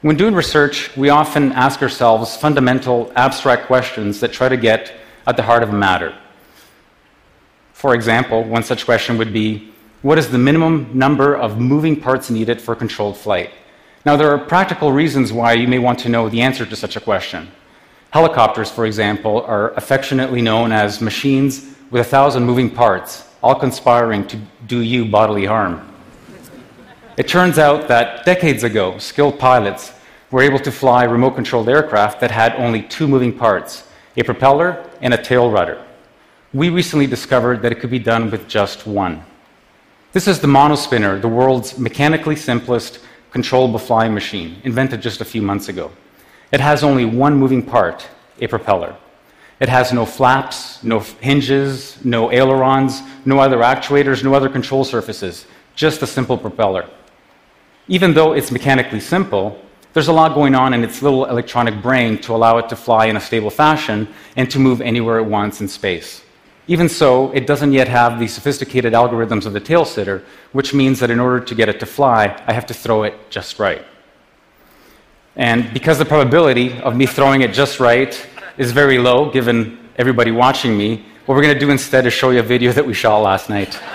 When doing research, we often ask ourselves fundamental, abstract questions that try to get at the heart of a matter. For example, one such question would be, what is the minimum number of moving parts needed for controlled flight? Now, there are practical reasons why you may want to know the answer to such a question. Helicopters, for example, are affectionately known as machines with 1,000 moving parts, all conspiring to do you bodily harm. It turns out that decades ago, skilled pilots were able to fly remote-controlled aircraft that had only 2 moving parts, a propeller and a tail rudder. We recently discovered that it could be done with just 1. This is the Monospinner, the world's mechanically simplest controllable flying machine, invented just a few months ago. It has only 1 moving part, a propeller. It has no flaps, no hinges, no ailerons, no other actuators, no other control surfaces, just a simple propeller. Even though it's mechanically simple, there's a lot going on in its little electronic brain to allow it to fly in a stable fashion and to move anywhere it wants in space. Even so, it doesn't yet have the sophisticated algorithms of the tail sitter, which means that in order to get it to fly, I have to throw it just right. And because the probability of me throwing it just right is very low, given everybody watching me, what we're going to do instead is show you a video that we shot last night.